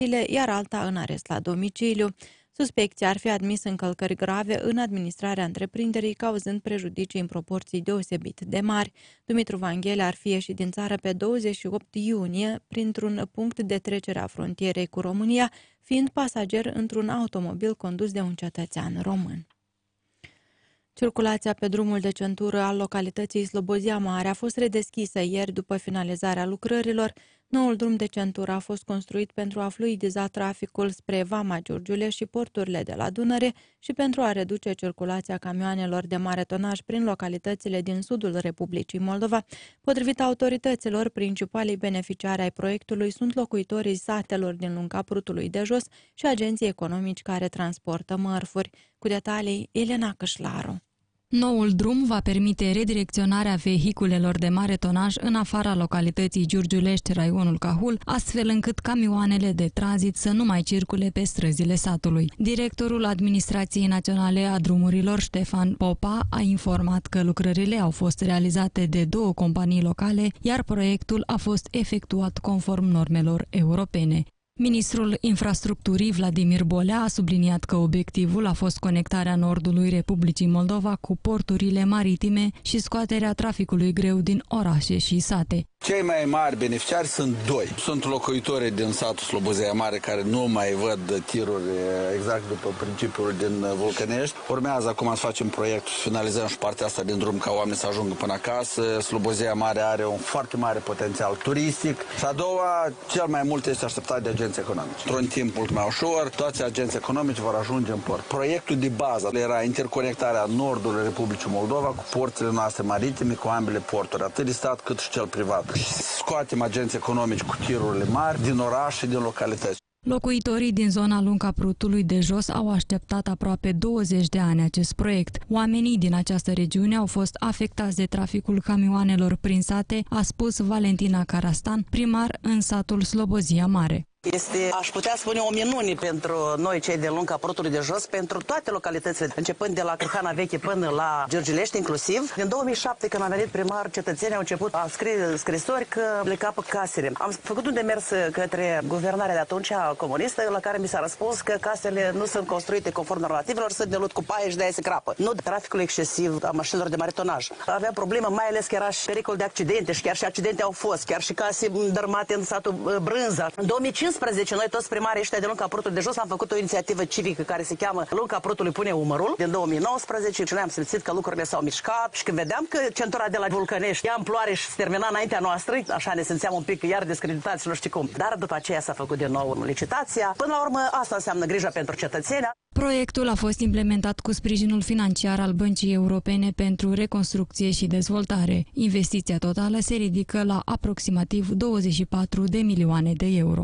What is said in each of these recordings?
iar alta în arest la domiciliu. Suspecții ar fi admis încălcări grave în administrarea întreprinderii, cauzând prejudicii în proporții deosebit de mari. Dumitru Vanghele ar fi ieșit din țară pe 28 iunie printr-un punct de trecere a frontierei cu România, fiind pasager într-un automobil condus de un cetățean român. Circulația pe drumul de centură al localității Slobozia Mare a fost redeschisă ieri după finalizarea lucrărilor. Noul drum de centură a fost construit pentru a fluidiza traficul spre Vama Giurgiule și porturile de la Dunăre și pentru a reduce circulația camioanelor de mare tonaj prin localitățile din sudul Republicii Moldova. Potrivit autorităților, principalii beneficiari ai proiectului sunt locuitorii satelor din lunga Prutului de Jos și agenții economici care transportă mărfuri. Cu detalii, Elena Cășlaru. Noul drum va permite redirecționarea vehiculelor de mare tonaj în afara localității Giurgiulești, raionul Cahul, astfel încât camioanele de tranzit să nu mai circule pe străzile satului. Directorul Administrației Naționale a Drumurilor, Ștefan Popa, a informat că lucrările au fost realizate de 2 companii locale, iar proiectul a fost efectuat conform normelor europene. Ministrul Infrastructurii Vladimir Bolea a subliniat că obiectivul a fost conectarea nordului Republicii Moldova cu porturile maritime și scoaterea traficului greu din orașe și sate. Cei mai mari beneficiari sunt 2. Sunt locuitorii din satul Slobozia Mare care nu mai văd tiruri exact după principiul din Vulcănești. Urmează acum să facem proiectul, să finalizăm și partea asta din drum ca oamenii să ajungă până acasă. Slobozia Mare are un foarte mare potențial turistic. Și a doua, cel mai mult este așteptat de agenții economici. Într-un timp mult mai ușor, toți agenții economici vor ajunge în port. Proiectul de bază era interconectarea nordului Republicii Moldova cu porturile noastre maritime, cu ambele porturi, atât de stat cât și cel privat. Scoatem agenții economici cu tirurile mari din oraș și din localități. Locuitorii din zona lunga Prutului de Jos au așteptat aproape 20 de ani acest proiect. Oamenii din această regiune au fost afectați de traficul camioanelor prin sate, a spus Valentina Carastan, primar în satul Slobozia Mare. Este, aș putea spune, o minune pentru noi, cei de lunga Prutului de Jos, pentru toate localitățile, începând de la Cârhana Veche până la Giurgiulești, inclusiv. Din 2007, când am venit primar, cetățenii au început a scrie scrisori că le capă casele. Am făcut un demers către guvernarea de atunci comunistă, la care mi s-a răspuns că casele nu sunt construite conform normativelor, sunt de lut cu paie și de aia se crapă. Nu de traficul excesiv a mașinilor de mare tonaj. Avea problemă, mai ales că era și pericol de accidente și chiar și accidente au fost, chiar și case dărmate în satul Brânza. În 2015, noi toți primarii ăștia de lunga Prutului de Jos am făcut o inițiativă civică care se cheamă Lunga Prutului pune umărul din 2019 și noi am simțit că lucrurile s-au mișcat și când vedeam că centura de la Vulcănești ia amploare și se termina înaintea noastră, așa ne simțeam un pic iar descreditați și nu știu cum. Dar după aceea s-a făcut din nou licitația. Până la urmă asta înseamnă grija pentru cetățeni. Proiectul a fost implementat cu sprijinul financiar al Băncii Europene pentru Reconstrucție și Dezvoltare. Investiția totală se ridică la aproximativ 24 de milioane de euro.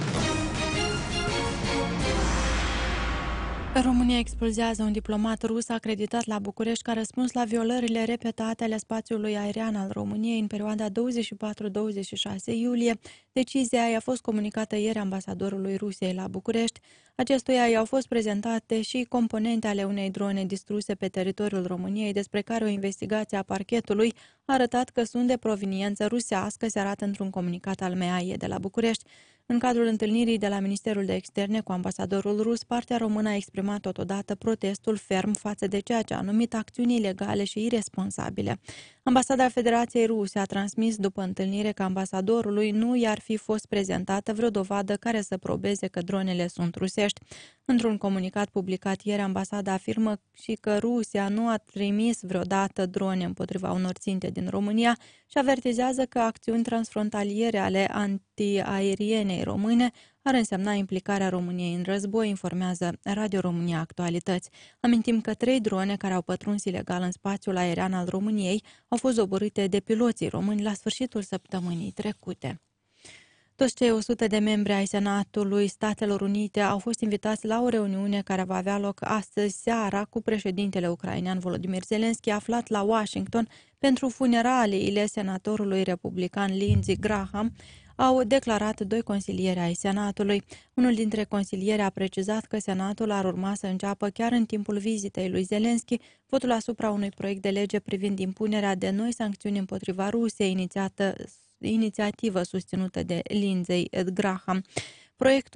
România expulzează un diplomat rus acreditat la București ca răspuns la violările repetate ale spațiului aerian al României în perioada 24-26 iulie. Decizia i-a fost comunicată ieri ambasadorului Rusiei la București. Acestuia i-au fost prezentate și componente ale unei drone distruse pe teritoriul României, despre care o investigație a parchetului a arătat că sunt de proveniență rusească, se arată într-un comunicat al MEAE de la București. În cadrul întâlnirii de la Ministerul de Externe cu ambasadorul rus, partea română a exprimat totodată protestul ferm față de ceea ce a numit acțiuni ilegale și iresponsabile. Ambasada Federației Ruse a transmis după întâlnire că ambasadorului nu i-ar fi fost prezentată vreo dovadă care să probeze că dronele sunt rusești. Într-un comunicat publicat ieri, ambasada afirmă și că Rusia nu a trimis vreodată drone împotriva unor ținte din România și avertizează că acțiuni transfrontaliere ale antiaerienei române ar însemna implicarea României în război, informează Radio România Actualități. Amintim că 3 drone care au pătruns ilegal în spațiul aerian al României au fost doborâte de piloții români la sfârșitul săptămânii trecute. Toți cei 100 de membri ai Senatului Statelor Unite au fost invitați la o reuniune care va avea loc astăzi seara cu președintele ucrainean Volodymyr Zelensky, aflat la Washington pentru funeraliile senatorului republican Lindsey Graham, au declarat 2 consilieri ai Senatului. Unul dintre consilieri a precizat că Senatul ar urma să înceapă chiar în timpul vizitei lui Zelensky votul asupra unui proiect de lege privind impunerea de noi sancțiuni împotriva Rusiei, inițiativă susținută de Lindsey Graham. Proiectul